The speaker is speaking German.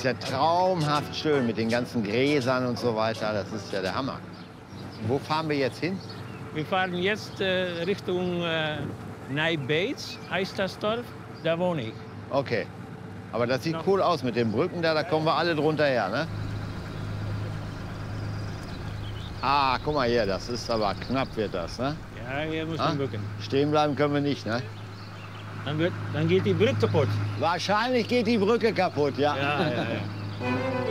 ist ja traumhaft schön mit den ganzen Gräsern und so weiter. Das ist ja der Hammer. Wo fahren wir jetzt hin? Wir fahren jetzt Richtung Nijbeets, heißt das Dorf. Da wohne ich. Okay. Aber das sieht cool aus mit den Brücken da, da kommen wir alle drunter her, ne? Ah, guck mal hier, das ist aber knapp wird das, ne? Ja, hier muss man bücken. Stehen bleiben können wir nicht, ne? Dann geht die Brücke kaputt. Wahrscheinlich geht die Brücke kaputt, ja. Ja, ja, ja.